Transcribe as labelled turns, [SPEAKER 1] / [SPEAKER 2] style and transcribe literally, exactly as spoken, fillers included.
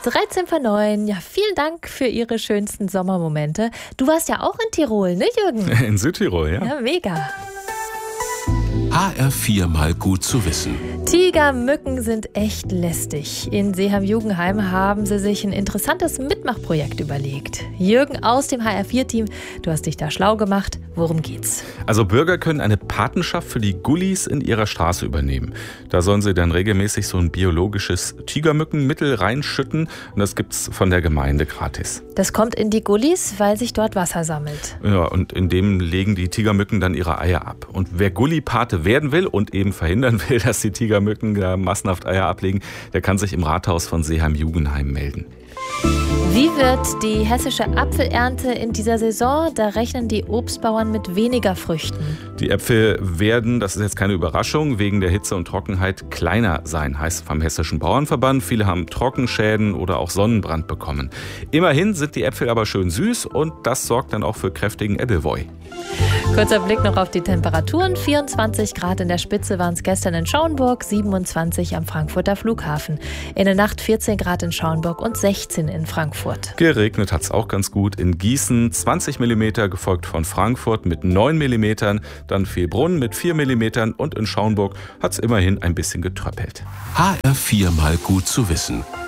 [SPEAKER 1] dreizehn vor neun. Ja, vielen Dank für Ihre schönsten Sommermomente. Du warst ja auch in Tirol, ne Jürgen?
[SPEAKER 2] In Südtirol, ja.
[SPEAKER 1] Ja, mega.
[SPEAKER 3] H R vier mal gut zu wissen.
[SPEAKER 1] Tigermücken sind echt lästig. In Seeham-Jugenheim haben sie sich ein interessantes Mitmachprojekt überlegt. Jürgen aus dem H R vier Team, du hast dich da schlau gemacht. Worum geht's?
[SPEAKER 2] Also Bürger können eine Patenschaft für die Gullis in ihrer Straße übernehmen. Da sollen sie dann regelmäßig so ein biologisches Tigermückenmittel reinschütten und das gibt's von der Gemeinde gratis.
[SPEAKER 1] Das kommt in die Gullis, weil sich dort Wasser sammelt.
[SPEAKER 2] Ja, und in dem legen die Tigermücken dann ihre Eier ab. Und wer Gullipate werden will und eben verhindern will, dass die Tigermücken da massenhaft Eier ablegen, der kann sich im Rathaus von Seeham-Jugenheim melden.
[SPEAKER 1] Wie wird die hessische Apfelernte in dieser Saison? Da rechnen die Obstbauern mit weniger Früchten.
[SPEAKER 2] Die Äpfel werden, das ist jetzt keine Überraschung, wegen der Hitze und Trockenheit kleiner sein, heißt vom Hessischen Bauernverband. Viele haben Trockenschäden oder auch Sonnenbrand bekommen. Immerhin sind die Äpfel aber schön süß und das sorgt dann auch für kräftigen Appleboy.
[SPEAKER 1] Kurzer Blick noch auf die Temperaturen. vierundzwanzig Grad in der Spitze waren es gestern in Schauenburg, siebenundzwanzig am Frankfurter Flughafen. In der Nacht vierzehn Grad in Schauenburg und sechzehn in Frankfurt.
[SPEAKER 2] Geregnet hat es auch ganz gut. In Gießen zwanzig Millimeter, gefolgt von Frankfurt mit neun Millimetern, dann Villbrunn mit vier Millimetern und in Schauenburg hat es immerhin ein bisschen getröppelt.
[SPEAKER 3] H R vier mal gut zu wissen.